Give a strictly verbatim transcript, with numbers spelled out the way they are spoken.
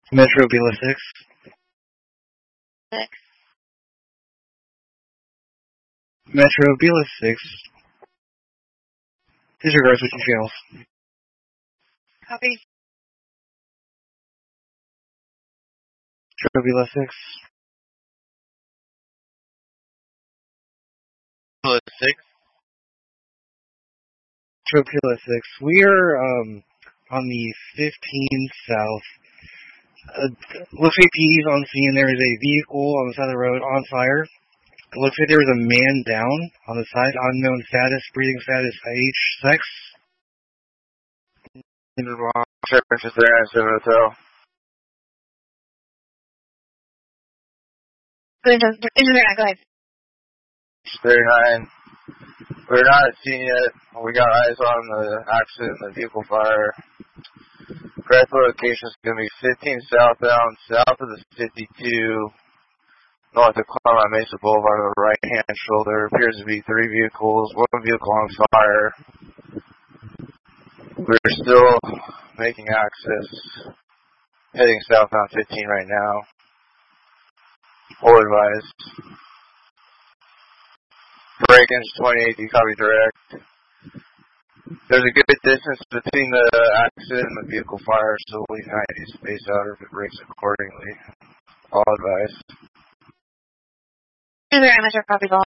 Metro Bela six. Six. Metro Bela six. Disregard switching channels. Copy. Metro Bela six. Bela six. Metro Bela six. We are um on the fifteen south. Uh, looks like P E's on scene. There is a vehicle on the side of the road on fire. It looks like there was a man down on the side, unknown status, breathing status, age, sex. Church is there at seven hotel. Go ahead. Go ahead. thirty-nine. We're not at scene yet. We got eyes on the accident and the vehicle fire. Correct location is going to be fifteen southbound, south of the fifty-two, north of Claremont Mesa Boulevard on the right-hand shoulder. Appears to be three vehicles, one vehicle on fire. We're still making access, heading southbound fifteen right now. Full advised. Break-ins twenty-eight, you copy direct. There's a good distance between the accident and the vehicle fire, so we kind of need to space out or if it breaks accordingly. All advised. Is there amateur copy ball?